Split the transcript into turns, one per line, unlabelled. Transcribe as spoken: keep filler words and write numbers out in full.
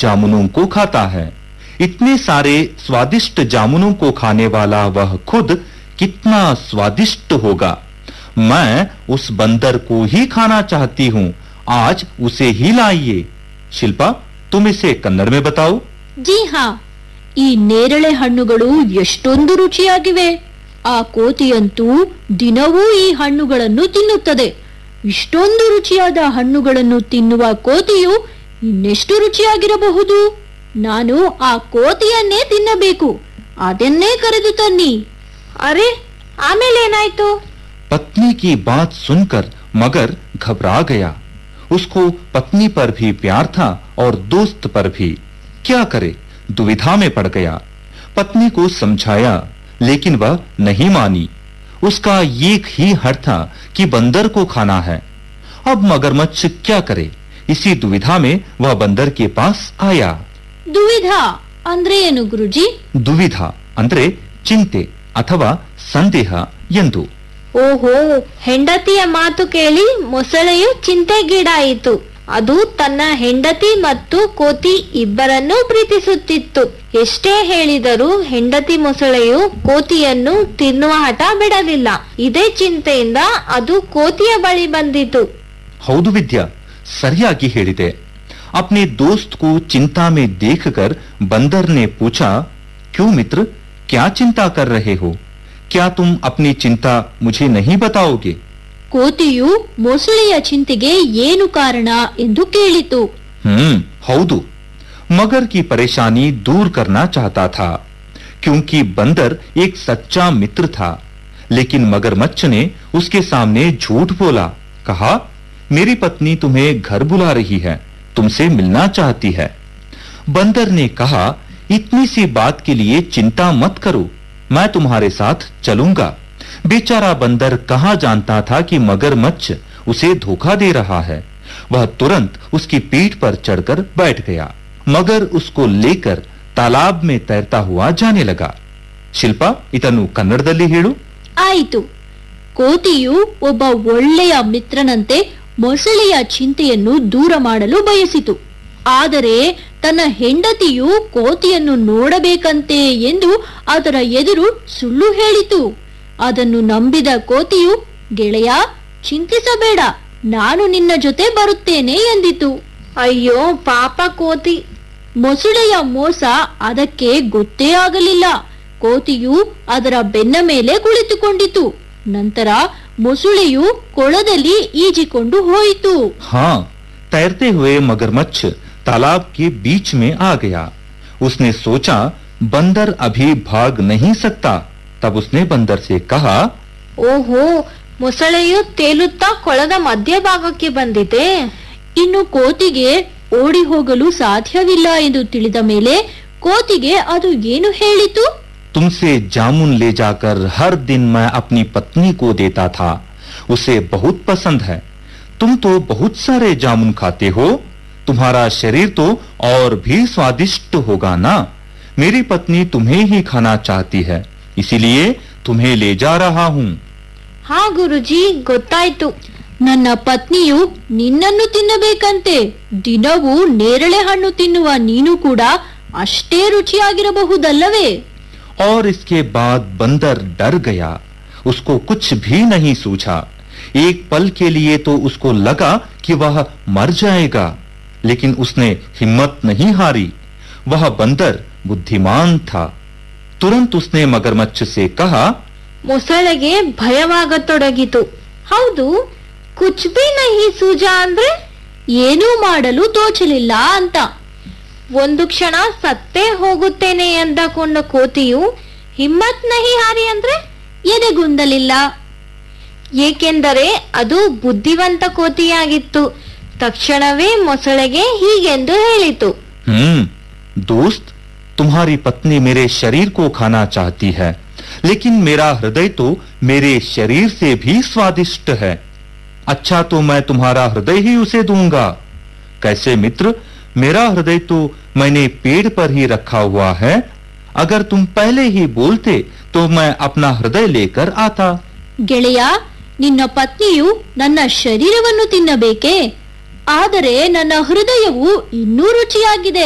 जामुनों को खाता है। इतने सारे स्वादिष्ट जामुनों को खाने वाला वह खुद कितना स्वादिष्ट होगा। मैं उस बंदर को ही खाना चाहती हूँ, आज उसे ही लाइए। ಶಿಲ್ಪಾ, तुम इसे कन्नड़ में बताओ।
ಜಿ ಹಾ, ಈ ನೇರಳೆ ಹಣ್ಣುಗಳು ಎಷ್ಟೊಂದು ರುಚಿಯಾಗಿವೆ. ಆ ಕೋತಿಯಂತೂ ದಿನವೂ ಈ ಹಣ್ಣುಗಳನ್ನು ತಿನ್ನುತ್ತದೆ. ಇಷ್ಟೊಂದು ರುಚಿಯಾದ ಹಣ್ಣುಗಳನ್ನು ತಿನ್ನುವ ಕೋತಿಯು ಇನ್ನೆಷ್ಟು ರುಚಿಯಾಗಿರಬಹುದು? ನಾನು ಆ ಕೋತಿಯನ್ನೇ ತಿನ್ನಬೇಕು. ಅದನ್ನೇ ಕರೆದು ತನ್ನಿ. ಅರೆ, ಆಮೇಲೆ ಏನಾಯ್ತು?
पत्नी की बात सुनकर मगर घबरा गया। उसको पत्नी पर भी प्यार था और दोस्त पर भी। क्या करे, दुविधा में पड़ गया। पत्नी को समझाया लेकिन वह नहीं मानी। उसका एक ही हट था कि बंदर को खाना है। अब मगरमच्छ क्या करे? इसी दुविधा में वह बंदर के पास आया।
ದುವಿಧಾ ಅಂದ್ರೆ ಏನು ಗುರುಜಿ?
दुविधा ಅಂದ್ರೆ ಚಿಂತೆ ಅಥವಾ ಸಂದೇಹ ಎಂದು.
ಓಹೋ, ಹೆಂಡತಿಯ ಮಾತು ಕೇಳಿ ಮೊಸಳೆಯು ಚಿಂತೆಗೀಡಾಯಿತು. ಅದು ತನ್ನ ಹೆಂಡತಿ ಮತ್ತು ಕೋತಿ ಇಬ್ಬರನ್ನೂ ಪ್ರೀತಿಸುತ್ತಿತ್ತು. ಎಷ್ಟೇ ಹೇಳಿದರೂ ಹೆಂಡತಿ ಮೊಸಳೆಯು ಕೋತಿಯನ್ನು ತಿನ್ನುವ ಹಠ ಬಿಡಲಿಲ್ಲ. ಇದೇ ಚಿಂತೆಯಿಂದ ಅದು ಕೋತಿಯ ಬಳಿ ಬಂದಿತು.
ಹೌದು ವಿದ್ಯಾ, ಸರಿಯಾಗಿ ಹೇಳಿದೆ. अपने दोस्त को चिंता में देखकर बंदर ने पूछा, क्यों मित्र, क्या चिंता कर रहे हो? क्या तुम अपनी चिंता मुझे नहीं बताओगे?
ಕೋತಿಯು ಮೊಸಳೆಯ ಚಿಂತೆಗೆ ಏನು ಕಾರಣ ಎಂದು ಕೇಳಿತು.
हम्म हौदु, मगर की परेशानी दूर करना चाहता था, क्योंकि बंदर एक सच्चा मित्र था। लेकिन मगरमच्छ ने उसके सामने झूठ बोला। कहा, मेरी पत्नी तुम्हें घर बुला रही है, तुमसे मिलना चाहती है। बंदर ने कहा, इतनी सी बात के लिए चिंता मत करो, मैं तुम्हारे साथ चलूंगा। बेचारा बंदर कहाँ जानता था कि मगरमच्छ उसे धोखा दे रहा है। वह तुरंत उसकी पीठ पर चढ़कर बैठ गया। मगर उसको लेकर तालाब में तैरता हुआ जाने लगा। ಶಿಲ್ಪಾ, ಇದನ್ನು ಕನ್ನಡದಲ್ಲಿ ಹೇಳು.
ಆಯಿತು. ಕೋತಿಯು ಒಬ್ಬ ಒಳ್ಳೆಯ ಮಿತ್ರನಂತೆ ಮೊಸಳೆಯ ಚಿಂತೆಯನ್ನು ದೂರ ಮಾಡಲು ಬಯಸಿತು. ಆದರೆ ತನ್ನ ಹೆಂಡತಿಯು ಕೋತಿಯನ್ನು ನೋಡಬೇಕಂತೆ ಎಂದು ಅದರ ಎದುರು ಸುಳ್ಳು ಹೇಳಿತು. ಅದನ್ನು ನಂಬಿದ ಕೋತಿಯು, ಗೆಳೆಯ, ಚಿಂತಿಸಬೇಡ, ನಾನು ನಿನ್ನ ಜೊತೆ ಬರುತ್ತೇನೆ ಎಂದಿತು.
ಅಯ್ಯೋ ಪಾಪ ಕೋತಿ.
ಮೊಸಳೆಯ ಮೋಸ ಅದಕ್ಕೆ ಗೊತ್ತೇ ಆಗಲಿಲ್ಲ. ಕೋತಿಯು ಅದರ ಬೆನ್ನ ಮೇಲೆ ಕುಳಿತುಕೊಂಡಿತು. ನಂತರ ಮೊಸಳೆಯು ಕೊಳದಲ್ಲಿ ಈಜಿಕೊಂಡು ಹೋಯಿತು.
हाँ, तैरते हुए मगरमच्छ तालाब के बीच में आ गया। उसने सोचा बंदर अभी भाग नहीं सकता। तब उसने बंदर से कहा,
ಓಹೋ, ಮೊಸಳೆಯು ತೇಲುತ್ತಾ ಕೊಳದ ಮಧ್ಯಭಾಗಕ್ಕೆ ಬಂದಿದೆ.
ಇನ್ನು ಕೋತಿಗೆ ಓಡಿ ಹೋಗಲು ಸಾಧ್ಯವಿಲ್ಲ ಎಂದು ತಿಳಿದ ಮೇಲೆ ಕೋತಿಗೆ ಅದು ಏನು ಹೇಳಿತು?
तुमसे जामुन ले जाकर हर दिन मैं अपनी पत्नी को देता था, उसे बहुत पसंद है। तुम तो बहुत सारे जामुन खाते हो, तुम्हारा शरीर तो और भी स्वादिष्ट होगा ना। मेरी पत्नी तुम्हें ही खाना चाहती है, इसीलिए तुम्हें ले जा रहा हूँ।
ಹಾ ಗುರುಜಿ, ಗೊತ್ತಾಯ್ತು.
ನನ್ನ ಪತ್ನಿಯು ನಿನ್ನನ್ನು ತಿನ್ನಬೇಕಂತೆ. ದಿನವೂ ನೇರಳೆ ಹಣ್ಣು ತಿನ್ನುವ ನೀನು ಕೂಡ ಅಷ್ಟೇ ರುಚಿಯಾಗಿರಬಹುದಲ್ಲವೇ?
और इसके बाद बंदर डर गया। उसको कुछ भी नहीं सूझा। एक पल के लिए तो उसको लगा कि वह मर जाएगा, लेकिन उसने हिम्मत नहीं हारी। वह बंदर बुद्धिमान था। तुरंत उसने मगरमच्छ से कहा,
ಮೊಸಳೆಗೆ ಭಯವಾಗತೊಡಗಿತು. ಹೌದು, ಕುಚ್ ಬಿ ನಹಿ ಸೂಜಾ ಅಂದ್ರೆ
ಏನೂ ಮಾಡಲು ತೋಚಲಿಲ್ಲ ಅಂತ.
ಒಂದು ಕ್ಷಣ ಸತ್ತೇ ಹೋಗುತ್ತೇನೆ ಎಂದಕೊಂಡ ಕೋತಿಯು ಹಿಮ್ಮತ್ ನಹಿ ಹಾರಿ ಅಂದ್ರೆ
ಎದೆಗುಂದಲಿಲ್ಲ.
ಏಕೆಂದರೆ ಅದು ಬುದ್ಧಿವಂತ ಕೋತಿಯಾಗಿತ್ತು. ತಕ್ಷಣವೇ ಮೊಸಳೆಗೆ ಹೀಗೆಂದು ಹೇಳಿತು,
हम्म दोस्त, तुम्हारी पत्नी मेरे शरीर को खाना चाहती है, लेकिन मेरा हृदय तो मेरे शरीर से भी स्वादिष्ट है। अच्छा, तो मैं तुम्हारा हृदय ही उसे दूंगा। कैसे मित्र, मेरा हृदय तो मैंने पेड़ पर ही रखा हुआ है। अगर तुम पहले ही बोलते तो मैं अपना हृदय लेकर आता।
ಗೆಳೆಯ, ನಿನ್ನ ಪತ್ನಿಯು ನನ್ನ ಶರೀರವನ್ನು ತಿನ್ನಬೇಕೇ? ಆದರೆ ನನ್ನ ಹೃದಯವು ಇನ್ನೂ ರುಚಿಯಾಗಿದೆ.